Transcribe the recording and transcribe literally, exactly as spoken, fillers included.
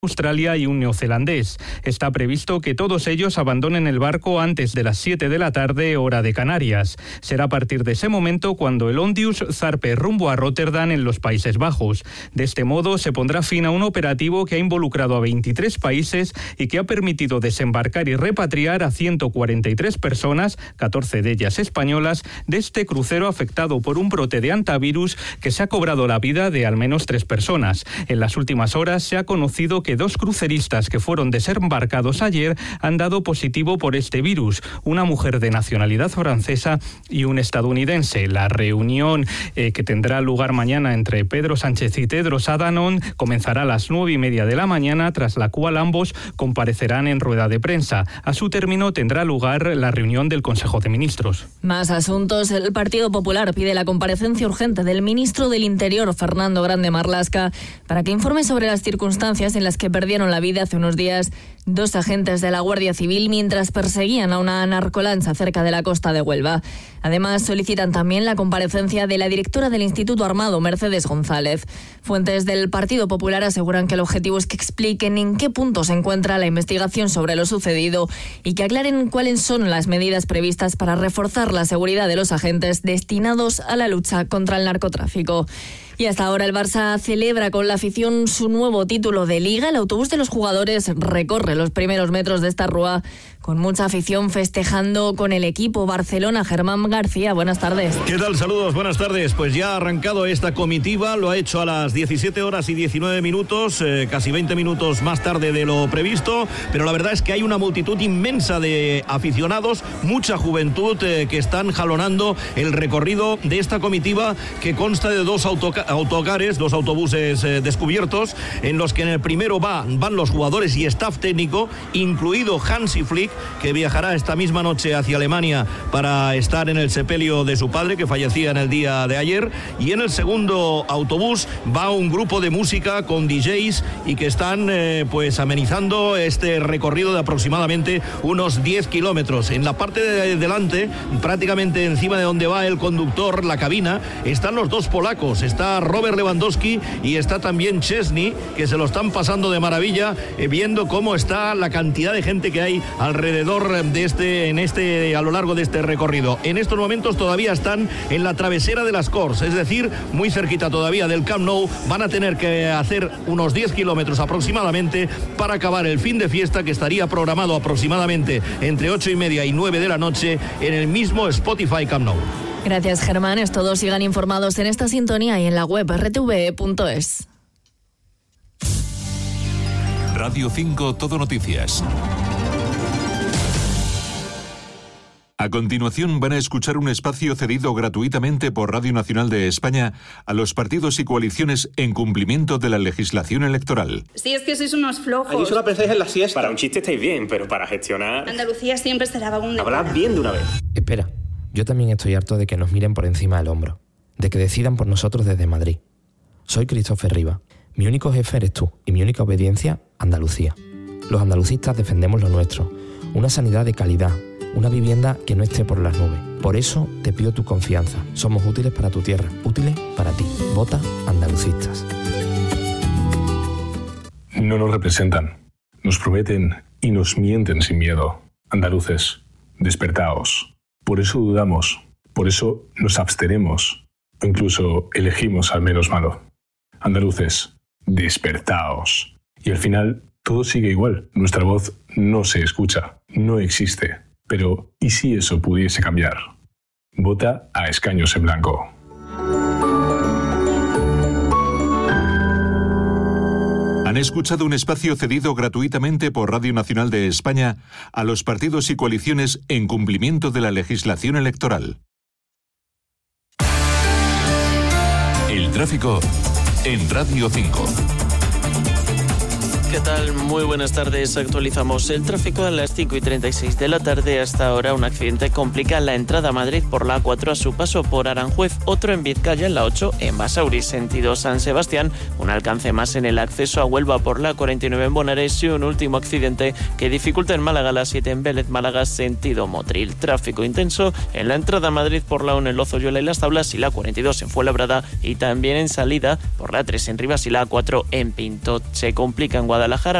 Australia y un neozelandés. Está previsto que todos ellos abandonen el barco antes de las siete de la tarde, hora de Canarias. Será a partir de ese momento cuando el Ondius zarpe rumbo a Rotterdam en los Países Bajos. De este modo se pondrá fin a un operativo que ha involucrado a veintitrés países y que ha permitido desembarcar y repatriar a ciento cuarenta y tres personas, catorce de ellas españolas, de este crucero afectado por un brote de hantavirus que se ha cobrado la vida de al menos tres personas. En las últimas horas se ha conocido que dos cruceristas que fueron desembarcados ayer han dado positivo por este virus, una mujer de nacionalidad francesa y un estadounidense. La reunión eh, que tendrá lugar mañana entre Pedro Sánchez y Tedros Adhanom comenzará a las nueve y media de la mañana, tras la cual ambos comparecerán en rueda de prensa. A su término tendrá lugar la reunión del Consejo de Ministros. Más asuntos. El Partido Popular pide la comparecencia urgente del ministro del Interior, Fernando Grande Marlaska, para que informe sobre las circunstancias en las que perdieron la vida hace unos días dos agentes de la Guardia Civil mientras perseguían a una narcolancha cerca de la costa de Huelva. Además, solicitan también la comparecencia de la directora del Instituto Armado, Mercedes González. Fuentes del Partido Popular aseguran que el objetivo es que expliquen en qué punto se encuentra la investigación sobre lo sucedido y que aclaren cuáles son las medidas previstas para reforzar la seguridad de los agentes destinados a la lucha contra el narcotráfico. Y hasta ahora el Barça celebra con la afición su nuevo título de Liga. El autobús de los jugadores recorre los primeros metros de esta rúa con mucha afición festejando con el equipo Barcelona. Germán García, buenas tardes. ¿Qué tal? Saludos, buenas tardes. Pues ya ha arrancado esta comitiva, lo ha hecho a las diecisiete horas y diecinueve minutos, eh, casi veinte minutos más tarde de lo previsto, pero la verdad es que hay una multitud inmensa de aficionados, mucha juventud eh, que están jalonando el recorrido de esta comitiva, que consta de dos autoca- autocares, dos autobuses eh, descubiertos, en los que en el primero va, van los jugadores y staff técnico, incluido Hansi Flick, que viajará esta misma noche hacia Alemania para estar en el sepelio de su padre, que fallecía en el día de ayer. Y en el segundo autobús va un grupo de música con D Js y que están eh, pues amenizando este recorrido de aproximadamente unos diez kilómetros. En la parte de delante, prácticamente encima de donde va el conductor, la cabina, están los dos polacos, está Robert Lewandowski y está también Chesney, que se lo están pasando de maravilla, eh, viendo cómo está la cantidad de gente que hay alrededor de este, en este, a lo largo de este recorrido. En estos momentos todavía están en la travesera de las Corts, es decir, muy cerquita todavía del Camp Nou. Van a tener que hacer unos diez kilómetros aproximadamente para acabar el fin de fiesta, que estaría programado aproximadamente entre ocho y media y nueve de la noche en el mismo Spotify Camp Nou. Gracias, Germán. Es todo. Sigan informados en esta sintonía y en la web erre te ve e punto es. Radio cinco Todo Noticias. A continuación van a escuchar un espacio cedido gratuitamente por Radio Nacional de España a los partidos y coaliciones en cumplimiento de la legislación electoral. Sí, es que sois unos flojos. Allí solo pensáis en la siesta. Para un chiste estáis bien, pero para gestionar... Andalucía siempre será vagón de... Hablad bien de una vez. Espera, yo también estoy harto de que nos miren por encima del hombro, de que decidan por nosotros desde Madrid. Soy Christopher Riva. Mi único jefe eres tú y mi única obediencia, Andalucía. Los andalucistas defendemos lo nuestro, una sanidad de calidad, una vivienda que no esté por las nubes. Por eso te pido tu confianza. Somos útiles para tu tierra, útiles para ti. Vota Andalucistas. No nos representan, nos prometen y nos mienten sin miedo. Andaluces, despertaos. Por eso dudamos, por eso nos abstenemos, o incluso elegimos al menos malo. Andaluces, despertaos. Y al final todo sigue igual. Nuestra voz no se escucha, no existe. Pero, ¿y si eso pudiese cambiar? Vota a escaños en blanco. Han escuchado un espacio cedido gratuitamente por Radio Nacional de España a los partidos y coaliciones en cumplimiento de la legislación electoral. El tráfico en Radio cinco. ¿Qué tal? Muy buenas tardes. Actualizamos el tráfico a las cinco y treinta y seis de la tarde. Hasta ahora un accidente complica la entrada a Madrid por la A cuatro a su paso por Aranjuez, otro en Vizcaya en la ocho en Basauri, sentido San Sebastián, un alcance más en el acceso a Huelva por la cuarenta y nueve en Bonares y un último accidente que dificulta en Málaga la siete en Vélez, Málaga, sentido Motril. Tráfico intenso en la entrada a Madrid por la uno en Lozoyola y Las Tablas y la cuarenta y dos en Fuenlabrada, y también en salida por la tres en Rivas y la A cuatro en Pinto. Se complica en Guadalajara Guadalajara.